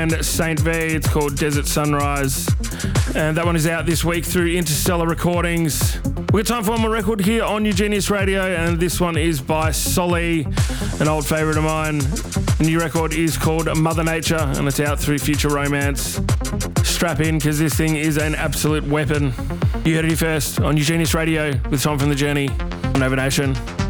and Saint V. It's called Desert Sunrise. And that one is out this week through Interstellar Recordings. We've got time for one more record here on Eugenius Radio, and this one is by Solly, an old favourite of mine. The new record is called Mother Nature, and it's out through Future Romance. Strap in, because this thing is an absolute weapon. You heard it here first on Eugenius Radio with Tom from the Journey on Nova Nation.